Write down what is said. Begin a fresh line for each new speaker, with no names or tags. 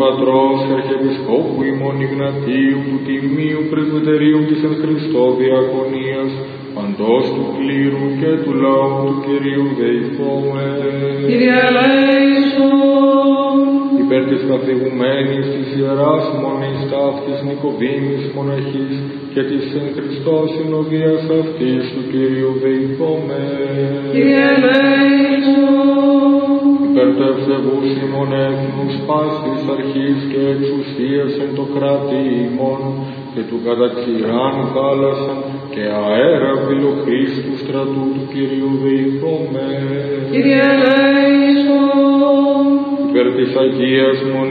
Πατρός και Αρχιεπισκόπου ημών Ιγνατίου του Τιμίου Πρεσβυτερίου της εν Χριστώ Διακονίας, παντός του κλήρου και του λαού του Κυρίου δεηθώμε.
Κύριε ελέησον.
Υπέρ της καθηγουμένης της Ιεράς Μονής ταύτης Νικοδήμης Μοναχής και της εν Χριστώ συνοδείας αυτής του Κυρίου δεηθώμε.
Κύριε ελέησον.
Υπέρ του ευσεβούς ημών έθνους πάσης αρχής και εξουσίας εν το κράτη ημών και του καταξηράν θάλασσαν και αέρα φιλοχρήστου στρατού του Κυρίου δεηθώμε.
Κύριε ελέησον.
Υπέρ της Αγίας Μονής